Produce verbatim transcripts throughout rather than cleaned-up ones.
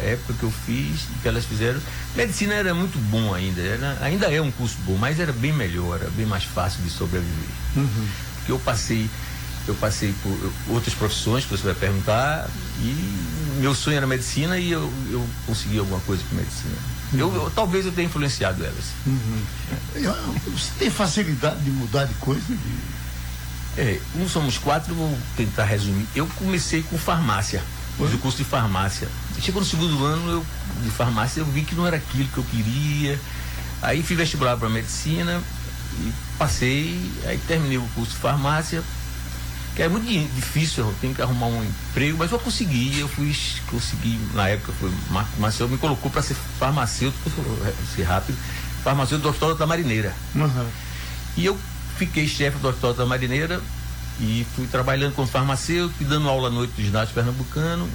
época que eu fiz, que elas fizeram. Medicina era muito bom ainda, era, ainda é um curso bom, mas era bem melhor, era bem mais fácil de sobreviver. Uhum. Porque eu passei, eu passei por outras profissões que você vai perguntar, e meu sonho era medicina e eu, eu consegui alguma coisa com medicina. Uhum. Eu, eu, talvez eu tenha influenciado elas. Uhum. Você tem facilidade de mudar de coisa? De... É, como somos quatro, vou tentar resumir. Eu comecei com farmácia, fiz o curso de farmácia. Chegou no segundo ano eu, de farmácia, eu vi que não era aquilo que eu queria. Aí fiz vestibular para medicina e passei, aí terminei o curso de farmácia, que é muito difícil, eu tenho que arrumar um emprego, mas eu consegui, eu fui, consegui, na época foi Marcelo me colocou para ser farmacêutico, ser rápido, farmacêutico do Hospital da Marineira. Uhum. E eu fiquei chefe do Hospital da Marineira e fui trabalhando como farmacêutico e dando aula à noite do ginásio pernambucano.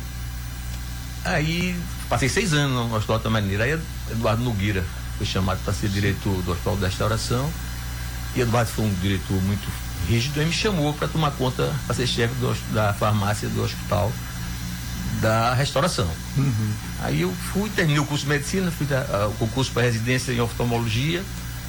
Aí passei seis anos no Hospital da Marineira. Aí Eduardo Nogueira foi chamado para ser diretor do Hospital da Restauração, e Eduardo foi um diretor muito rígido e me chamou para tomar conta, para ser chefe do, da farmácia do Hospital da Restauração. Uhum. Aí eu fui, terminei o curso de medicina, fui dar, uh, o concurso para residência em oftalmologia.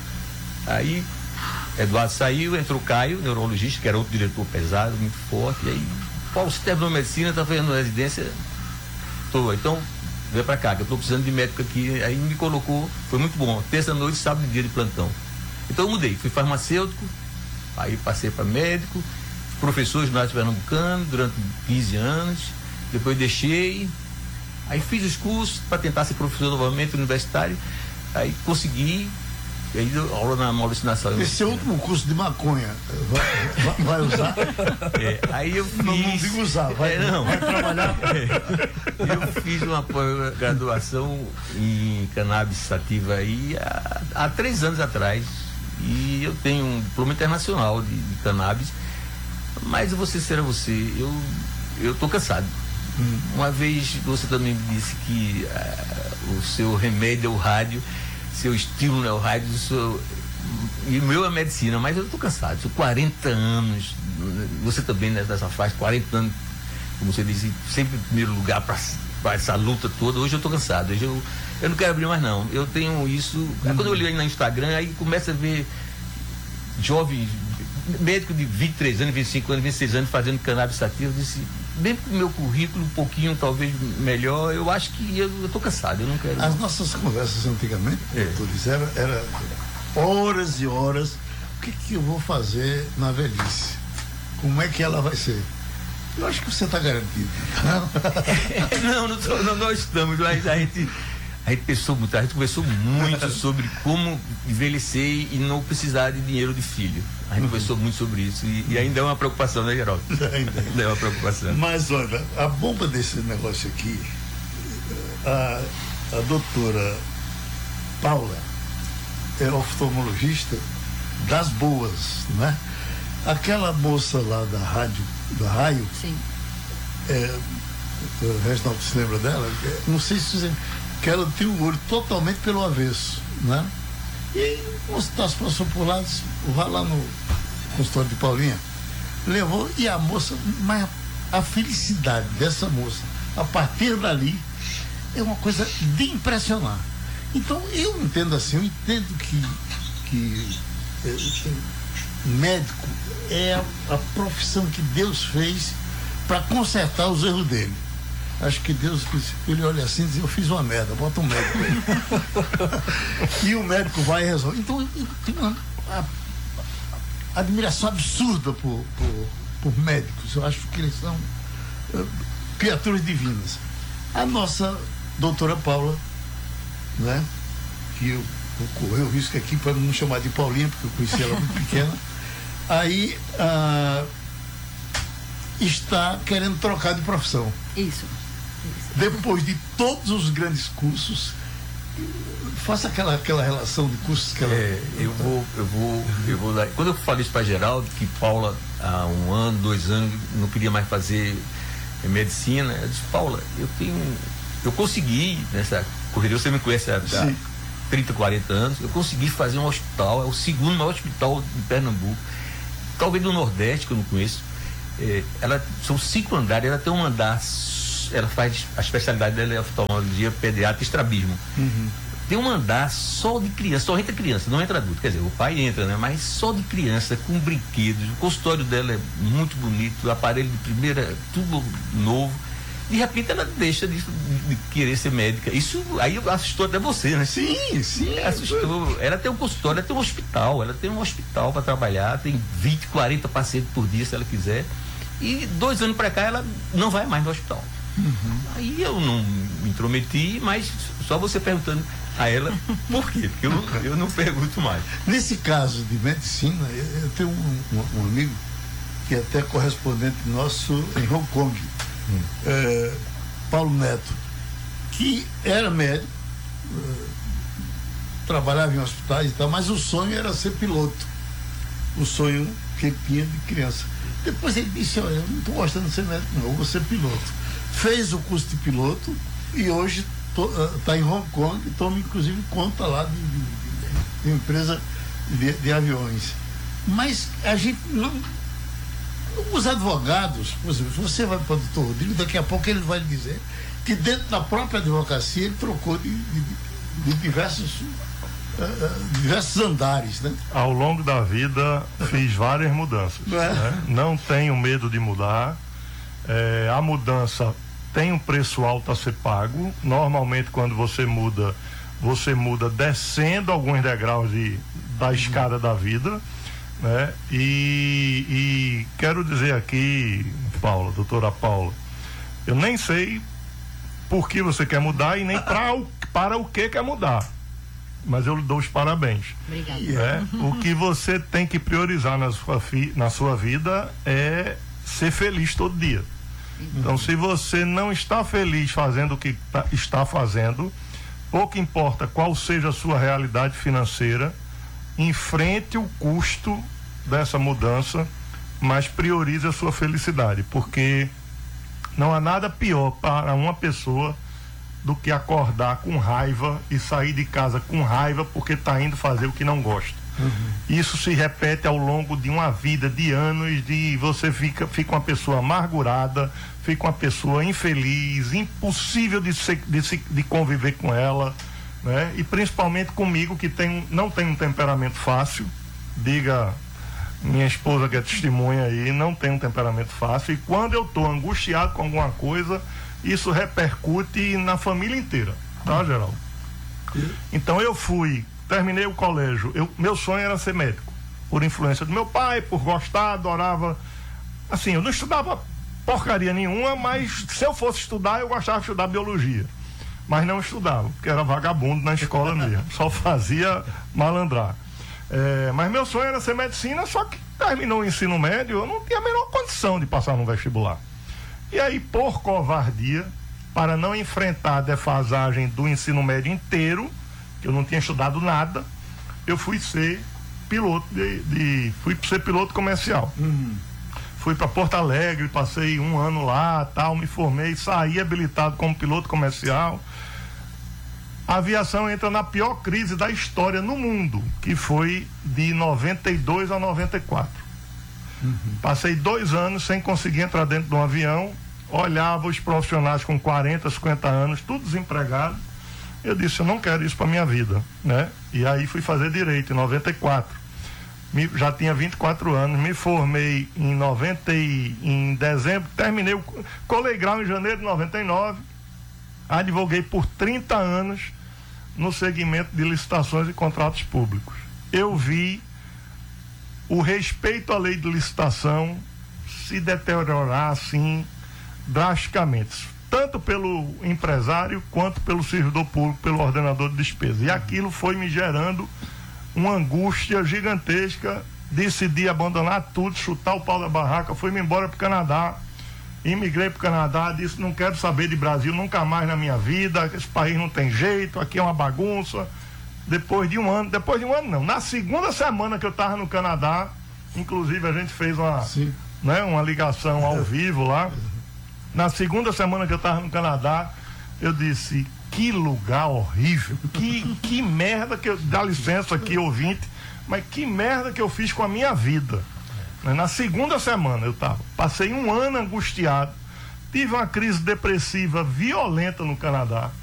Aí Eduardo saiu, entrou o Caio, neurologista, que era outro diretor pesado, muito forte. E aí, Paulo, você terminou medicina, está fazendo residência? Tô, então, vem para cá, que eu estou precisando de médico aqui. Aí me colocou, foi muito bom, terça-noite, sábado e dia de plantão. Então eu mudei, fui farmacêutico, aí passei para médico, professor de ginásio pernambucano durante quinze anos, depois deixei, aí fiz os cursos para tentar ser professor novamente universitário, aí consegui. E aí deu aula na Maurício Nassau. Esse é o último curso de maconha. Vai, vai, vai usar? É, aí eu fiz. Não, não digo usar, vai, é, não. vai trabalhar. É, eu fiz uma graduação em cannabis sativa aí há, há três anos atrás. E eu tenho um diploma internacional de, de cannabis. Mas eu vou ser sincero a você, eu, eu tô cansado. Hum. Uma vez você também me disse que uh, o seu remédio é o rádio. Seu estímulo é o rádio, seu... e o meu é a medicina, mas eu estou cansado, sou quarenta anos, você também nessa faixa, quarenta anos, como você disse, sempre em primeiro lugar para essa luta toda. Hoje eu estou cansado, hoje eu, eu não quero abrir mais não, eu tenho isso, uhum. Quando eu olho aí no Instagram, aí começa a ver jovens, médico de vinte e três anos, vinte e cinco anos, vinte e seis anos fazendo cannabis sativa, eu disse, bem pro meu currículo, um pouquinho talvez melhor, eu acho que eu estou cansado, eu não quero. As nossas conversas antigamente, é. doutores, era, era horas e horas, o que que eu vou fazer na velhice? Como é que ela vai ser? Eu acho que você está garantido. não, não, tô, não, nós estamos, mas a gente, a gente pensou muito, a gente conversou muito sobre como envelhecer e não precisar de dinheiro de filho. A gente conversou muito sobre isso e, e ainda é uma preocupação, né, Geraldo? Ainda. ainda é uma preocupação. Mas olha, a bomba desse negócio aqui, a, a doutora Paula é oftalmologista das boas, né? Aquela moça lá da rádio, da raio, sim. É, o Reginaldo se lembra dela? É, não sei se você, que ela tem o olho totalmente pelo avesso, né? E o Consultório passou por lá, disse, vai lá no consultório de Paulinha, levou, e a moça, mas a felicidade dessa moça, a partir dali, é uma coisa de impressionar. Então, eu entendo assim, eu entendo que, que é, médico é a, a profissão que Deus fez para consertar os erros dele. Acho que Deus, ele olha assim e diz, eu fiz uma merda, bota um médico aí. E o médico vai e resolve. Então, eu tenho uma, uma admiração absurda por, por, por médicos. Eu acho que eles são uh, criaturas divinas. A nossa doutora Paula, né, que eu, eu corri o risco aqui para não chamar de Paulinha, porque eu conheci ela muito pequena, aí uh, está querendo trocar de profissão. Isso. Depois de todos os grandes cursos, faça aquela, aquela relação de cursos que ela... É, eu vou, eu vou, eu vou dar. Quando eu falei isso para Geraldo, que Paula há um ano, dois anos, não queria mais fazer medicina, eu disse, Paula, eu tenho, eu consegui nessa correria, você me conhece há, há trinta, quarenta anos, eu consegui fazer um hospital, é o segundo maior hospital de Pernambuco, talvez do Nordeste, que eu não conheço. É, ela, são cinco andares, ela tem um andar ela faz, a especialidade dela é oftalmologia pediatra e estrabismo. Uhum. Tem um andar só de criança, só entra criança, não entra adulto. Quer dizer, o pai entra, né? Mas só de criança, com brinquedos. O consultório dela é muito bonito, o aparelho de primeira, tudo novo. De repente ela deixa de, de querer ser médica. Isso aí assustou até você, né? Sim, sim. Assustou. Ela tem um consultório, ela tem um hospital, ela tem um hospital para trabalhar, tem vinte, quarenta pacientes por dia, se ela quiser. E dois anos para cá ela não vai mais no hospital. Uhum. Aí eu não me intrometi, mas só você perguntando a ela por quê? Porque eu, eu não pergunto mais. Nesse caso de medicina, eu, eu tenho um, um, um amigo que é até correspondente nosso em Hong Kong, hum. é, Paulo Neto, que era médico, é, trabalhava em hospitais e tal, mas o sonho era ser piloto. O sonho que ele tinha de criança. Depois ele disse, olha, eu não estou gostando de ser médico, não, eu vou ser piloto. Fez o curso de piloto e hoje está uh, em Hong Kong, toma inclusive conta lá de, de, de uma empresa de, de aviões. Mas a gente não. Os advogados, por exemplo, você vai para o doutor Rodrigo, daqui a pouco ele vai lhe dizer que dentro da própria advocacia ele trocou de, de, de diversos, uh, diversos andares, né? Ao longo da vida fiz várias mudanças. Não, é? Né? Não tenho medo de mudar. É, a mudança tem um preço alto a ser pago. Normalmente quando você muda, você muda descendo alguns degraus de, da escada da vida, né? E, e quero dizer aqui, Paula, doutora Paula, eu nem sei por que você quer mudar e nem pra, para o que quer mudar, mas eu lhe dou os parabéns. Obrigada. Né? O que você tem que priorizar na sua, fi, na sua vida é ser feliz todo dia. Então, se você não está feliz fazendo o que tá, está fazendo, pouco importa qual seja a sua realidade financeira, enfrente o custo dessa mudança, mas priorize a sua felicidade, porque não há nada pior para uma pessoa do que acordar com raiva e sair de casa com raiva porque está indo fazer o que não gosta. Uhum. Isso se repete ao longo de uma vida, de anos, de você fica, fica uma pessoa amargurada, fica uma pessoa infeliz, impossível de, se, de, se, de conviver com ela, né? E principalmente comigo, que tem, não tem um temperamento fácil. Diga minha esposa, que é testemunha aí, não tem um temperamento fácil, e quando eu estou angustiado com alguma coisa, isso repercute na família inteira, tá, Geraldo? Então eu fui, terminei o colégio, eu, meu sonho era ser médico, por influência do meu pai, por gostar, adorava, assim, eu não estudava porcaria nenhuma, mas se eu fosse estudar, eu gostava de estudar biologia, mas não estudava, porque era vagabundo na escola mesmo, só fazia malandrar. É, mas meu sonho era ser medicina, só que terminou o ensino médio, eu não tinha a menor condição de passar no vestibular. E aí, por covardia, para não enfrentar a defasagem do ensino médio inteiro, que eu não tinha estudado nada, eu fui ser piloto de, de fui ser piloto comercial. Uhum. Fui para Porto Alegre, passei um ano lá, tal, me formei, saí habilitado como piloto comercial. A aviação entra na pior crise da história no mundo, que foi de noventa e dois a noventa e quatro. Uhum. Passei dois anos sem conseguir entrar dentro de um avião, olhava os profissionais com quarenta, cinquenta anos, tudo desempregado. Eu disse, eu não quero isso para minha vida, né? E aí fui fazer direito em noventa e quatro. Me, já tinha vinte e quatro anos, me formei em noventa e, em dezembro, terminei o colei grau em janeiro de noventa e nove, advoguei por trinta anos no segmento de licitações e contratos públicos. Eu vi o respeito à lei de licitação se deteriorar assim drasticamente, tanto pelo empresário quanto pelo servidor público, pelo ordenador de despesa. E aquilo foi me gerando uma angústia gigantesca. Decidi abandonar tudo, chutar o pau da barraca, fui-me embora para o Canadá, imigrei para o Canadá, disse, não quero saber de Brasil nunca mais na minha vida, esse país não tem jeito, aqui é uma bagunça. Depois de um ano, depois de um ano não, na segunda semana que eu estava no Canadá, inclusive a gente fez uma, né, uma ligação ao vivo lá, na segunda semana que eu estava no Canadá, eu disse, que lugar horrível, que, que merda que eu, dá licença aqui, ouvinte, mas que merda que eu fiz com a minha vida. Na segunda semana eu tava, passei um ano angustiado, tive uma crise depressiva violenta no Canadá.